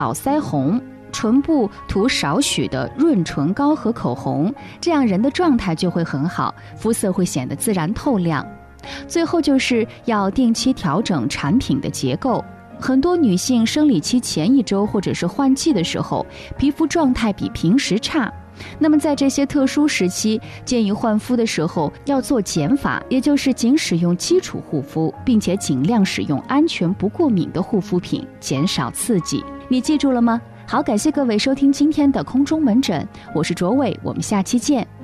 腮红，唇部涂少许的润唇膏和口红，这样人的状态就会很好，肤色会显得自然透亮。最后就是要定期调整产品的结构。很多女性生理期前一周或者是换季的时候，皮肤状态比平时差。那么在这些特殊时期，建议换肤的时候要做减法，也就是仅使用基础护肤，并且尽量使用安全不过敏的护肤品，减少刺激。你记住了吗？好，感谢各位收听今天的空中门诊，我是卓伟，我们下期见。